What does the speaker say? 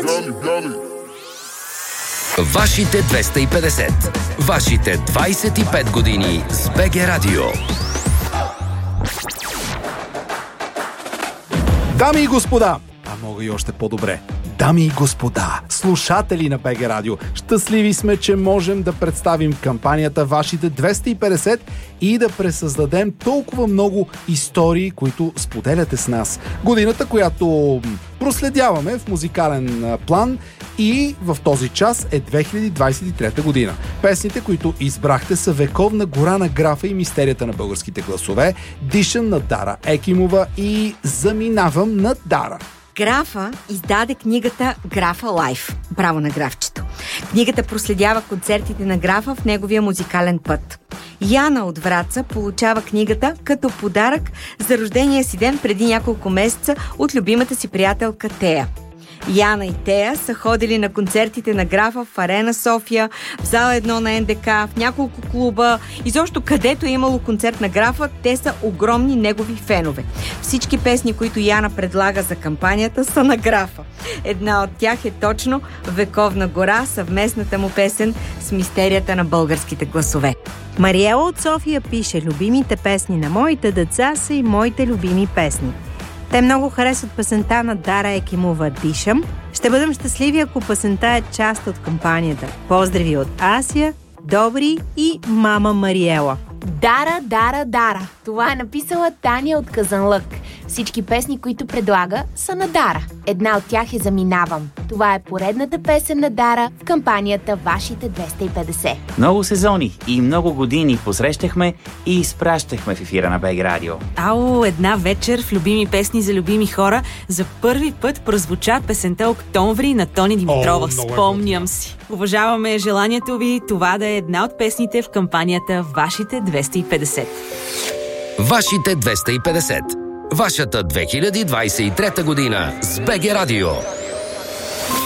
Вашите 250. Вашите 25 години с БГ Радио. Дами и господа, мога и още по-добре. Дами и господа, слушатели на БГ Радио, щастливи сме, че можем да представим кампанията Вашите 250 и да пресъздадем толкова много истории, които споделяте с нас. Годината, която проследяваме в музикален план, и в този час е 2023 година. Песните, които избрахте, са Вековна гора на графа и Мистерията на българските гласове, Дишам на Дара Екимова и Заминавам на Дара. Графа издаде книгата Графа Лайф. Браво на графчето. Книгата проследява концертите на графа в неговия музикален път. Яна от Враца получава книгата като подарък за рождения си ден преди няколко месеца от любимата си приятелка Тея. Яна и Тея са ходили на концертите на графа в Арена София, в зала 1 на НДК, в няколко клуба. Изобщо където е имало концерт на графа, те са огромни негови фенове. Всички песни, които Яна предлага за кампанията, са на графа. Една от тях е точно Вековна гора, съвместната му песен с Мистерията на българските гласове. Мариела от София пише: любимите песни на моите деца са и моите любими песни. Те много харесват песента на Дара Екимова «Дишам». Ще бъдем щастливи, ако песента е част от кампанията. Поздрави от Асия, Добри и мама Мариела. Дара, Дара, Дара. Това е написала Таня от Казанлък. Всички песни, които предлага, са на Дара. Една от тях е Заминавам. Това е поредната песен на Дара в кампанията Вашите 250. Много сезони и много години посрещахме и изпращахме в ефира на БГ Радио. Една вечер в любими песни за любими хора за първи път прозвуча песента Октомври на Тони Димитрова. Спомням си. Уважаваме желанието ви това да е една от песните в кампанията Вашите 250. Вашите 250. Вашата 2023 година с БГ Радио.